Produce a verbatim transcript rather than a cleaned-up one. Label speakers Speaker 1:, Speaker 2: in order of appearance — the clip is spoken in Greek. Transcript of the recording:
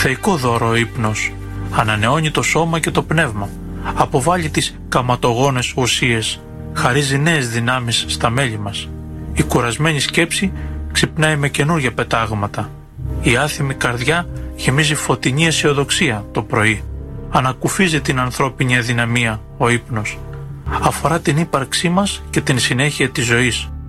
Speaker 1: Θεϊκό δώρο ο ύπνος. Ανανεώνει το σώμα και το πνεύμα. Αποβάλλει τις καματογόνες ουσίες. Χαρίζει νέες δυνάμεις στα μέλη μας. Η κουρασμένη σκέψη ξυπνάει με καινούργια πετάγματα. Η άθιμη καρδιά γεμίζει φωτεινή αισιοδοξία το πρωί. Ανακουφίζει την ανθρώπινη αδυναμία ο ύπνος. Αφορά την ύπαρξή μας και την συνέχεια της ζωής.